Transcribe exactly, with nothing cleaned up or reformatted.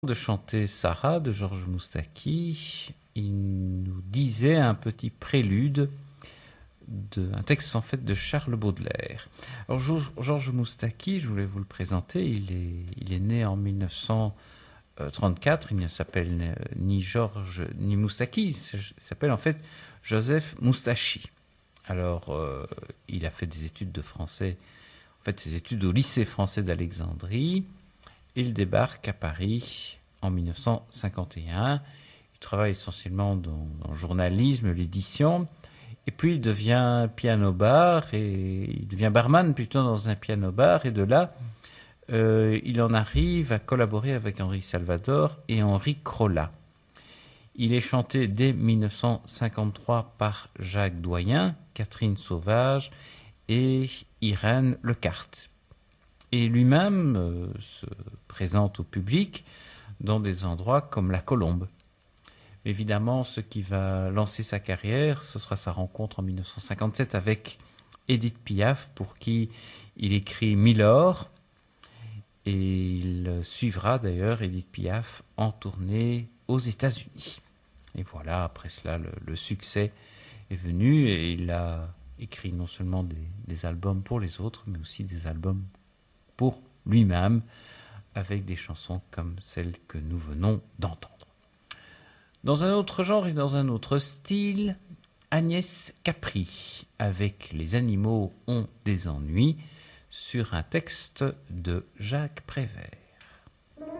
de chanter Sarah de Georges Moustaki, il nous disait un petit prélude d'un texte en fait de Charles Baudelaire. Alors Georges Moustaki, je voulais vous le présenter, il est, il est né en mille neuf cent trente-quatre, il ne s'appelle ni Georges ni Moustaki, il s'appelle en fait Joseph Moustachi. Alors euh, il a fait des études de français, en fait ses études au lycée français d'Alexandrie. Il débarque à Paris en mille neuf cent cinquante et un. Il travaille essentiellement dans, dans le journalisme, l'édition. Et puis il devient piano-bar, et il devient barman plutôt dans un piano-bar. Et de là, euh, il en arrive à collaborer avec Henri Salvador et Henri Crolla. Il est chanté dès mille neuf cent cinquante-trois par Jacques Doyen, Catherine Sauvage et Irène Lecarte. Et lui-même euh, se présente au public dans des endroits comme la Colombe. Évidemment, ce qui va lancer sa carrière, ce sera sa rencontre en mille neuf cent cinquante-sept avec Édith Piaf, pour qui il écrit Milord. Et il suivra d'ailleurs Édith Piaf en tournée aux États-Unis. Et voilà, après cela, le, le succès est venu et il a écrit non seulement des, des albums pour les autres, mais aussi des albums pour lui-même, avec des chansons comme celle que nous venons d'entendre. Dans un autre genre et dans un autre style, Agnès Capri, avec Les animaux ont des ennuis, sur un texte de Jacques Prévert.